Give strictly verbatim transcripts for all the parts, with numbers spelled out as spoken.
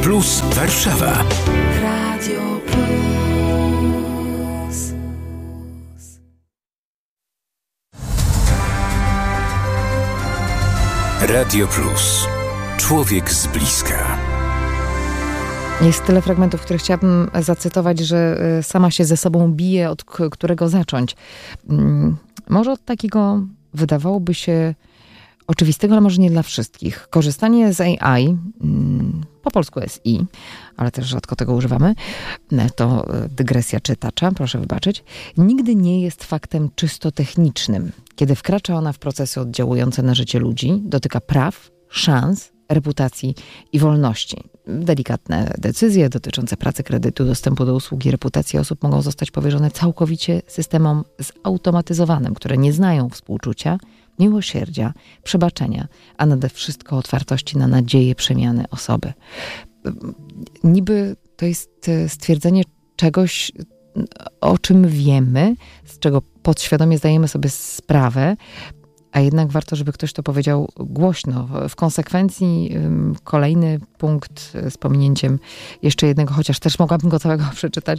Plus Warszawa. Radio Plus. Radio Plus. Człowiek z bliska. Jest tyle fragmentów, które chciałabym zacytować, że sama się ze sobą bije, od k- którego zacząć. Może od takiego, wydawałoby się, oczywistego, ale może nie dla wszystkich. Korzystanie z A I, po polsku S I, ale też rzadko tego używamy, to dygresja czytacza, proszę wybaczyć, nigdy nie jest faktem czysto technicznym. Kiedy wkracza ona w procesy oddziałujące na życie ludzi, dotyka praw, szans, reputacji i wolności. Delikatne decyzje dotyczące pracy, kredytu, dostępu do usług i reputacji osób mogą zostać powierzone całkowicie systemom zautomatyzowanym, które nie znają współczucia, miłosierdzia, przebaczenia, a nade wszystko otwartości na nadzieję przemiany osoby. Niby to jest stwierdzenie czegoś, o czym wiemy, z czego podświadomie zdajemy sobie sprawę, a jednak warto, żeby ktoś to powiedział głośno. W konsekwencji kolejny punkt z pominięciem jeszcze jednego, chociaż też mogłabym go całego przeczytać.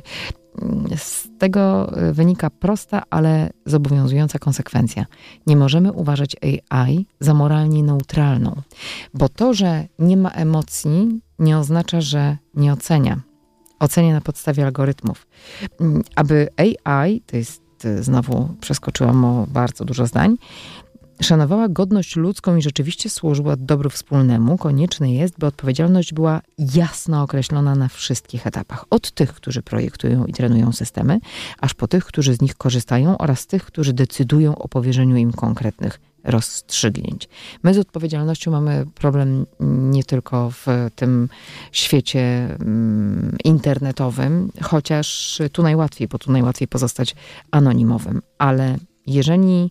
Z tego wynika prosta, ale zobowiązująca konsekwencja. Nie możemy uważać A I za moralnie neutralną, bo to, że nie ma emocji, nie oznacza, że nie ocenia. Ocenia na podstawie algorytmów. Aby A I, to jest, znowu przeskoczyłam o bardzo dużo zdań, szanowała godność ludzką i rzeczywiście służyła dobru wspólnemu, konieczne jest, by odpowiedzialność była jasno określona na wszystkich etapach. Od tych, którzy projektują i trenują systemy, aż po tych, którzy z nich korzystają oraz tych, którzy decydują o powierzeniu im konkretnych rozstrzygnięć. My z odpowiedzialnością mamy problem nie tylko w tym świecie mm, internetowym, chociaż tu najłatwiej, bo tu najłatwiej pozostać anonimowym, ale jeżeli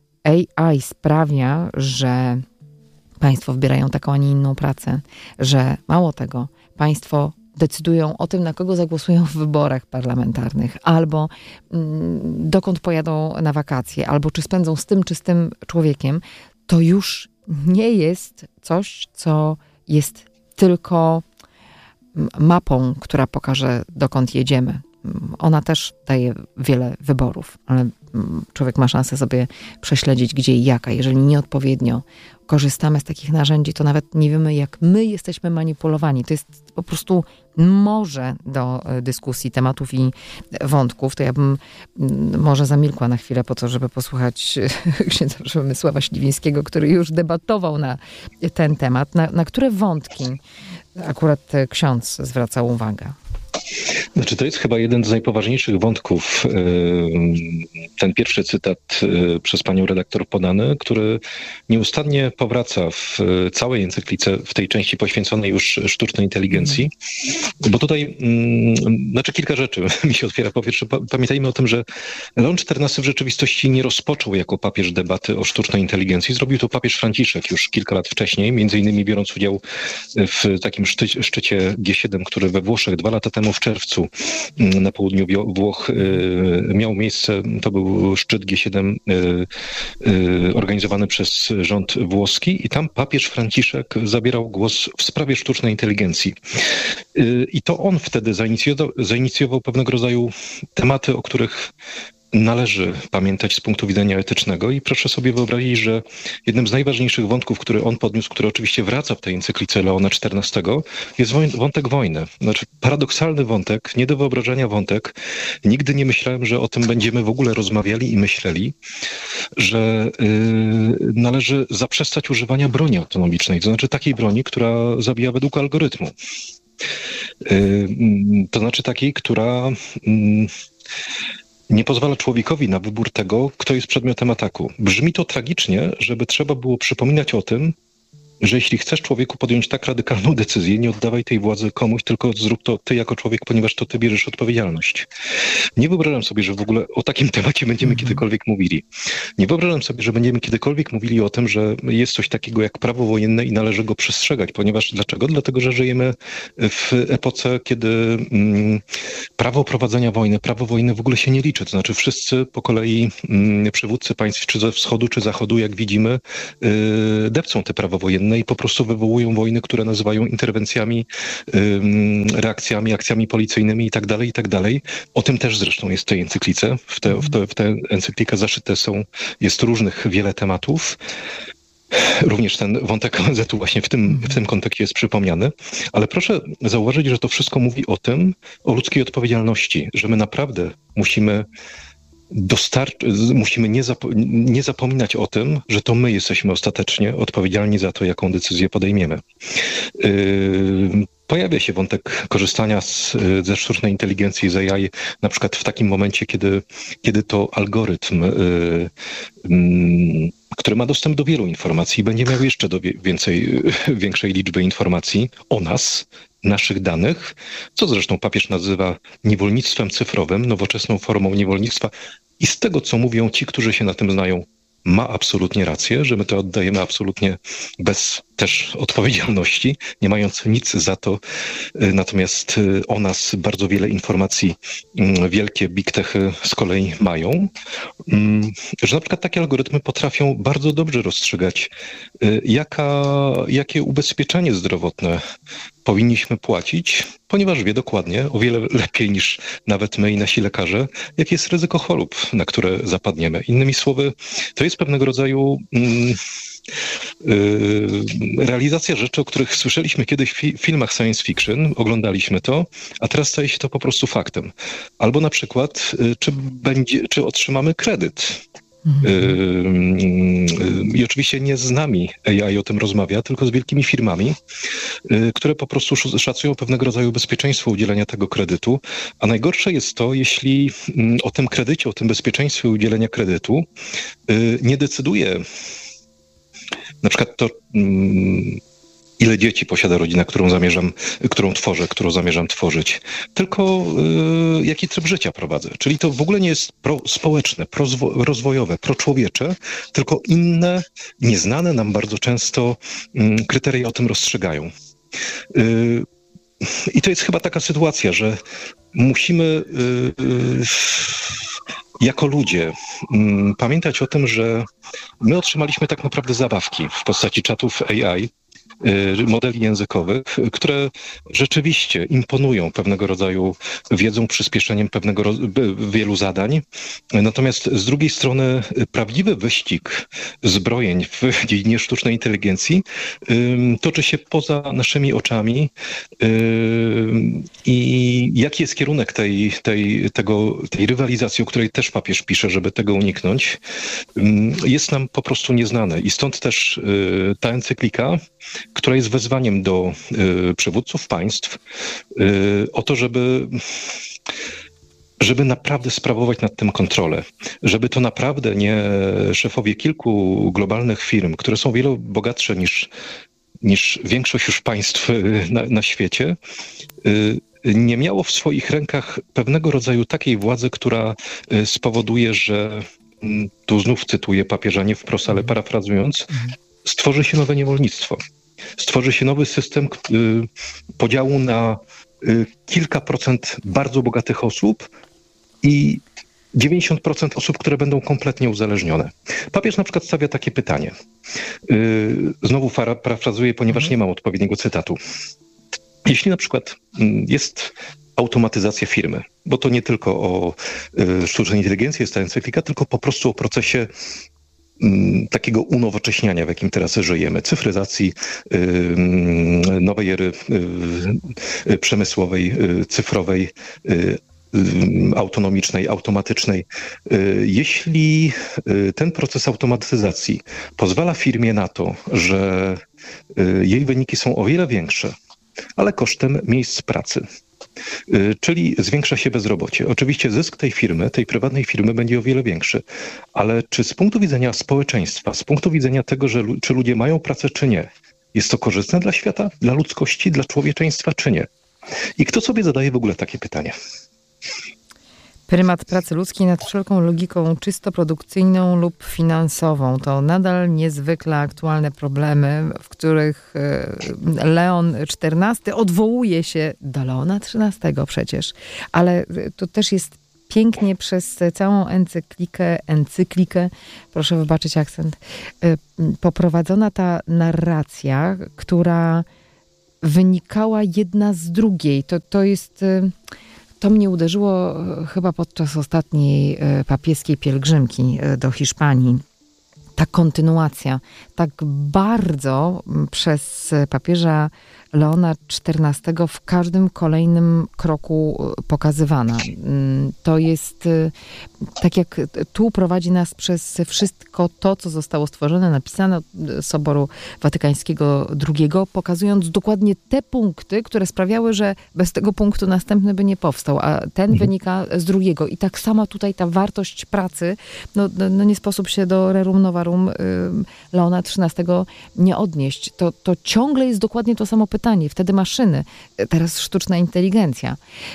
A I sprawia, że państwo wybierają taką, a nie inną pracę, że mało tego, państwo decydują o tym, na kogo zagłosują w wyborach parlamentarnych, albo mm, dokąd pojadą na wakacje, albo czy spędzą z tym, czy z tym człowiekiem, to już nie jest coś, co jest tylko mapą, która pokaże, dokąd jedziemy. Ona też daje wiele wyborów, ale człowiek ma szansę sobie prześledzić, gdzie i jaka. Jeżeli nieodpowiednio korzystamy z takich narzędzi, to nawet nie wiemy, jak my jesteśmy manipulowani. To jest po prostu morze do dyskusji, tematów i wątków. To ja bym może zamilkła na chwilę po to, żeby posłuchać księdza Przemysława Śliwińskiego, który już debatował na ten temat. Na, na które wątki akurat ksiądz zwracał uwagę? Znaczy, to jest chyba jeden z najpoważniejszych wątków, ten pierwszy cytat przez panią redaktor podany, który nieustannie powraca w całej encyklice, w tej części poświęconej już sztucznej inteligencji, bo tutaj, znaczy kilka rzeczy mi się otwiera. Po pierwsze, pamiętajmy o tym, że Leon czternasty w rzeczywistości nie rozpoczął jako papież debaty o sztucznej inteligencji. Zrobił to papież Franciszek już kilka lat wcześniej, między innymi biorąc udział w takim szty- szczycie G siedem, który we Włoszech dwa lata temu w czerwcu na południu Włoch miał miejsce. To był szczyt G siedem organizowany przez rząd włoski i tam papież Franciszek zabierał głos w sprawie sztucznej inteligencji. I to on wtedy zainicjował, zainicjował pewnego rodzaju tematy, o których należy pamiętać z punktu widzenia etycznego i proszę sobie wyobrazić, że jednym z najważniejszych wątków, który on podniósł, który oczywiście wraca w tej encyklice Leona czternastego, jest wątek wojny. Znaczy paradoksalny wątek, nie do wyobrażenia wątek. Nigdy nie myślałem, że o tym będziemy w ogóle rozmawiali i myśleli, że yy, należy zaprzestać używania broni autonomicznej, to znaczy takiej broni, która zabija według algorytmu. Yy, to znaczy takiej, która Yy, nie pozwala człowiekowi na wybór tego, kto jest przedmiotem ataku. Brzmi to tragicznie, żeby trzeba było przypominać o tym, że jeśli chcesz człowieku podjąć tak radykalną decyzję, nie oddawaj tej władzy komuś, tylko zrób to ty jako człowiek, ponieważ to ty bierzesz odpowiedzialność. Nie wyobrażam sobie, że w ogóle o takim temacie będziemy kiedykolwiek mówili. Nie wyobrażam sobie, że będziemy kiedykolwiek mówili o tym, że jest coś takiego jak prawo wojenne i należy go przestrzegać. Ponieważ dlaczego? Dlatego, że żyjemy w epoce, kiedy mm, prawo prowadzenia wojny, prawo wojny w ogóle się nie liczy. To znaczy wszyscy po kolei mm, przywódcy państw, czy ze wschodu, czy zachodu, jak widzimy, yy, depcą te prawo wojenne wojenne i po prostu wywołują wojny, które nazywają interwencjami, reakcjami, akcjami policyjnymi i tak dalej, i tak dalej. O tym też zresztą jest w tej encyklice. W tę w te, w te encyklikę zaszyte są, jest różnych wiele tematów. Również ten wątek O N Z-u właśnie w tym, w tym kontekście jest przypomniany. Ale proszę zauważyć, że to wszystko mówi o tym, o ludzkiej odpowiedzialności, że my naprawdę musimy dostarczyć, musimy nie, zapo- nie zapominać o tym, że to my jesteśmy ostatecznie odpowiedzialni za to, jaką decyzję podejmiemy. Yy, Pojawia się wątek korzystania z, ze sztucznej inteligencji, z A I, na przykład w takim momencie, kiedy, kiedy to algorytm, yy, yy, który ma dostęp do wielu informacji, będzie miał jeszcze do więcej, większej liczby informacji o nas, naszych danych, co zresztą papież nazywa niewolnictwem cyfrowym, nowoczesną formą niewolnictwa. I z tego, co mówią ci, którzy się na tym znają, ma absolutnie rację, że my to oddajemy absolutnie bez też odpowiedzialności, nie mając nic za to. Natomiast o nas bardzo wiele informacji wielkie big techy z kolei mają, że na przykład takie algorytmy potrafią bardzo dobrze rozstrzygać, jaka, jakie ubezpieczenie zdrowotne powinniśmy płacić, ponieważ wie dokładnie, o wiele lepiej niż nawet my i nasi lekarze, jakie jest ryzyko chorób, na które zapadniemy. Innymi słowy, to jest pewnego rodzaju mm, yy, realizacja rzeczy, o których słyszeliśmy kiedyś w fi- filmach science fiction, oglądaliśmy to, a teraz staje się to po prostu faktem. Albo na przykład, yy, czy, będzie, czy otrzymamy kredyt. Mhm. I oczywiście nie z nami A I o tym rozmawia, tylko z wielkimi firmami, które po prostu szacują pewnego rodzaju bezpieczeństwo udzielenia tego kredytu. A najgorsze jest to, jeśli o tym kredycie, o tym bezpieczeństwie udzielenia kredytu nie decyduje na przykład to, ile dzieci posiada rodzina, którą zamierzam, którą tworzę, którą zamierzam tworzyć, tylko y, jaki tryb życia prowadzę. Czyli to w ogóle nie jest prospołeczne, prorozwojowe, proczłowiecze, tylko inne, nieznane nam bardzo często y, kryteria o tym rozstrzygają. Y, I to jest chyba taka sytuacja, że musimy y, y, jako ludzie y, pamiętać o tym, że my otrzymaliśmy tak naprawdę zabawki w postaci czatów A I, modeli językowych, które rzeczywiście imponują pewnego rodzaju wiedzą, przyspieszeniem pewnego ro- wielu zadań. Natomiast z drugiej strony prawdziwy wyścig zbrojeń w dziedzinie sztucznej inteligencji ym, toczy się poza naszymi oczami ym, i jaki jest kierunek tej, tej, tego, tej rywalizacji, o której też papież pisze, żeby tego uniknąć, ym, jest nam po prostu nieznane. I stąd też y, ta encyklika, która jest wezwaniem do y, przywódców państw y, o to, żeby, żeby naprawdę sprawować nad tym kontrolę. Żeby to naprawdę nie szefowie kilku globalnych firm, które są wiele bogatsze niż, niż większość już państw na, na świecie, y, nie miało w swoich rękach pewnego rodzaju takiej władzy, która y, spowoduje, że y, tu znów cytuję papieża nie wprost, ale parafrazując, stworzy się nowe niewolnictwo. Stworzy się nowy system y, podziału na y, kilka procent bardzo bogatych osób i dziewięćdziesiąt procent osób, które będą kompletnie uzależnione. Papież na przykład stawia takie pytanie. Y, znowu parafrazuję, ponieważ nie mam odpowiedniego cytatu. Jeśli na przykład y, jest automatyzacja firmy, bo to nie tylko o y, sztucznej inteligencji jest ta encyklika, tylko po prostu o procesie takiego unowocześniania, w jakim teraz żyjemy, cyfryzacji, yy, nowej ery yy, przemysłowej, yy, cyfrowej, yy, autonomicznej, automatycznej. Yy, jeśli yy, ten proces automatyzacji pozwala firmie na to, że yy, jej wyniki są o wiele większe, ale kosztem miejsc pracy, czyli zwiększa się bezrobocie. Oczywiście zysk tej firmy, tej prywatnej firmy będzie o wiele większy, ale czy z punktu widzenia społeczeństwa, z punktu widzenia tego, że czy ludzie mają pracę, czy nie, jest to korzystne dla świata, dla ludzkości, dla człowieczeństwa, czy nie? I kto sobie zadaje w ogóle takie pytanie? Prymat pracy ludzkiej nad wszelką logiką czysto produkcyjną lub finansową to nadal niezwykle aktualne problemy, w których Leon czternasty odwołuje się do Leona trzynastego przecież. Ale to też jest pięknie przez całą encyklikę, encyklikę, proszę wybaczyć akcent, poprowadzona ta narracja, która wynikała jedna z drugiej. To, to jest... To mnie uderzyło chyba podczas ostatniej papieskiej pielgrzymki do Hiszpanii. Ta kontynuacja, tak bardzo przez papieża Leona czternastego w każdym kolejnym kroku pokazywana. To jest tak jak tu prowadzi nas przez wszystko to, co zostało stworzone, napisane od Soboru Watykańskiego drugiego, pokazując dokładnie te punkty, które sprawiały, że bez tego punktu następny by nie powstał, a ten wynika z drugiego. I tak samo tutaj ta wartość pracy, no, no nie sposób się do Rerum Novarum y, Leona trzynastego nie odnieść. To, to ciągle jest dokładnie to samo pytanie. Wtedy maszyny, teraz sztuczna inteligencja.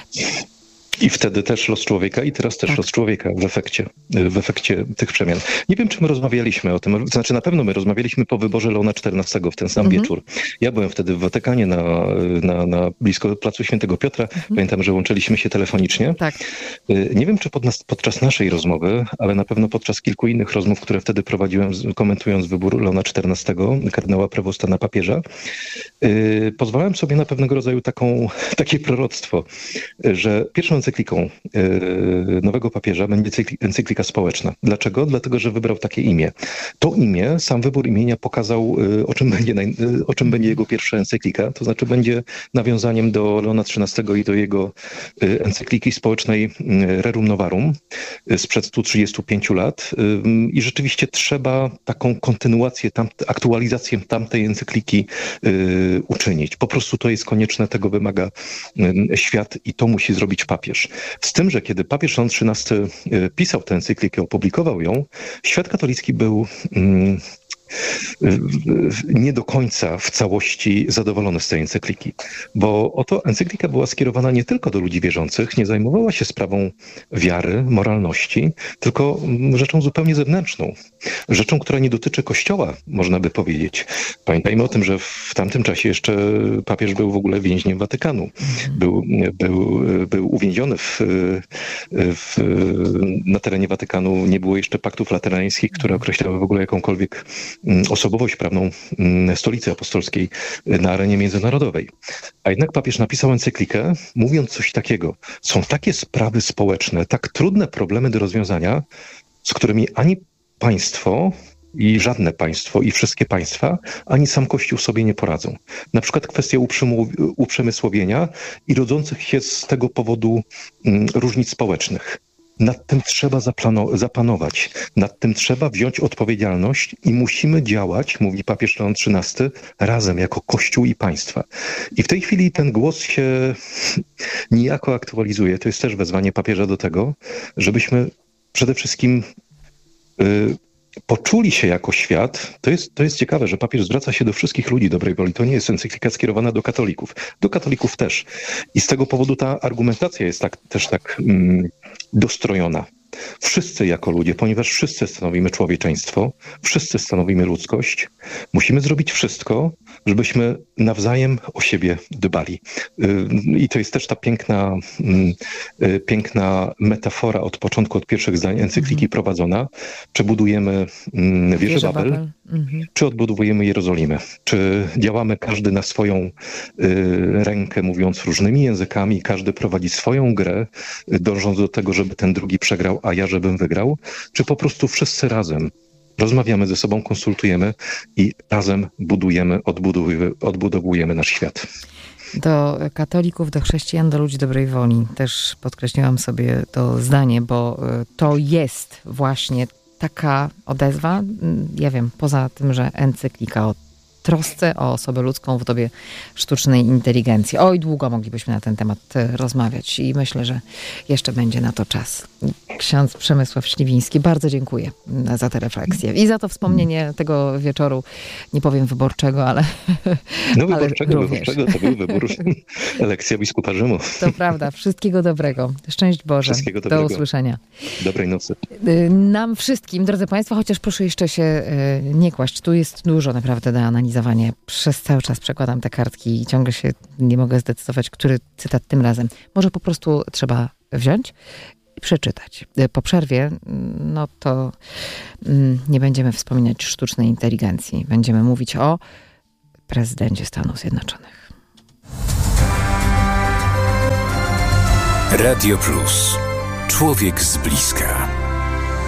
I wtedy też los człowieka i teraz też tak. los człowieka w efekcie, w efekcie tych przemian. Nie wiem, czy my rozmawialiśmy o tym, znaczy na pewno my rozmawialiśmy po wyborze Leona czternastego w ten sam mhm. wieczór. Ja byłem wtedy w Watykanie na, na, na blisko Placu Świętego Piotra. Mhm. Pamiętam, że łączyliśmy się telefonicznie. Tak. Nie wiem, czy pod nas, podczas naszej rozmowy, ale na pewno podczas kilku innych rozmów, które wtedy prowadziłem, komentując wybór Leona czternastego, kardynała prawosta na papieża, yy, pozwalałem sobie na pewnego rodzaju taką, takie proroctwo, że pierwszą encykliką yy, nowego papieża będzie encyklika społeczna. Dlaczego? Dlatego, że wybrał takie imię. To imię, sam wybór imienia pokazał, yy, o, czym będzie, yy, o czym będzie jego pierwsza encyklika. To znaczy będzie nawiązaniem do Leona trzynastego i do jego yy, encykliki społecznej yy, Rerum Novarum yy, sprzed stu trzydziestu pięciu lat. Yy, I rzeczywiście trzeba taką kontynuację, tam, aktualizację tamtej encykliki yy, uczynić. Po prostu to jest konieczne, tego wymaga yy, świat i to musi zrobić papież. Z tym, że kiedy papież Leon trzynasty pisał tę encyklikę, opublikował ją, świat katolicki był mm, nie do końca w całości zadowolony z tej encykliki. Bo oto encyklika była skierowana nie tylko do ludzi wierzących, nie zajmowała się sprawą wiary, moralności, tylko rzeczą zupełnie zewnętrzną. Rzeczą, która nie dotyczy Kościoła, można by powiedzieć. Pamiętajmy o tym, że w tamtym czasie jeszcze papież był w ogóle więźniem Watykanu. Był, był, był uwięziony w, w, na terenie Watykanu. Nie było jeszcze paktów laterańskich, które określały w ogóle jakąkolwiek osobowość prawną Stolicy Apostolskiej na arenie międzynarodowej. A jednak papież napisał encyklikę, mówiąc coś takiego. Są takie sprawy społeczne, tak trudne problemy do rozwiązania, z którymi ani państwo i żadne państwo i wszystkie państwa, ani sam Kościół sobie nie poradzą. Na przykład kwestia uprzemysłowienia i rodzących się z tego powodu różnic społecznych. Nad tym trzeba zaplano- zapanować, nad tym trzeba wziąć odpowiedzialność i musimy działać, mówi papież Leon trzynasty, razem jako Kościół i państwa. I w tej chwili ten głos się niejako aktualizuje. To jest też wezwanie papieża do tego, żebyśmy przede wszystkim y, poczuli się jako świat. To jest, to jest ciekawe, że papież zwraca się do wszystkich ludzi dobrej woli. To nie jest encyklika skierowana do katolików. Do katolików też. I z tego powodu ta argumentacja jest tak, też tak mm, dostrojona. Wszyscy jako ludzie, ponieważ wszyscy stanowimy człowieczeństwo, wszyscy stanowimy ludzkość, musimy zrobić wszystko, żebyśmy nawzajem o siebie dbali. I to jest też ta piękna, piękna metafora od początku, od pierwszych zdań encykliki mm-hmm. prowadzona. Czy budujemy wieżę Babel, Babel. Mm-hmm. czy odbudowujemy Jerozolimę? Czy działamy każdy na swoją rękę, mówiąc różnymi językami, każdy prowadzi swoją grę, dążąc do tego, żeby ten drugi przegrał, a ja żebym wygrał? Czy po prostu wszyscy razem rozmawiamy ze sobą, konsultujemy i razem budujemy, odbudowujemy, odbudowujemy nasz świat? Do katolików, do chrześcijan, do ludzi dobrej woli. Też podkreśliłam sobie to zdanie, bo to jest właśnie taka odezwa, ja wiem, poza tym, że encyklika o trosce o osobę ludzką w dobie sztucznej inteligencji. Oj, długo moglibyśmy na ten temat rozmawiać i myślę, że jeszcze będzie na to czas. Ksiądz Przemysław Śliwiński, bardzo dziękuję za tę refleksję i za to wspomnienie tego wieczoru, nie powiem wyborczego, ale No wyborczego, ale wyborczego to był wybór elekcja biskupa Rzymu. To prawda. Wszystkiego dobrego. Szczęść Boże. Wszystkiego dobrego. Do usłyszenia. Dobrej nocy. Nam wszystkim, drodzy Państwo, chociaż proszę jeszcze się nie kłaść. Tu jest dużo naprawdę do analizowania. Przez cały czas przekładam te kartki i ciągle się nie mogę zdecydować, który cytat tym razem. Może po prostu trzeba wziąć i przeczytać. Po przerwie, no to mm, nie będziemy wspominać sztucznej inteligencji. Będziemy mówić o prezydencie Stanów Zjednoczonych. Radio Plus. Człowiek z bliska.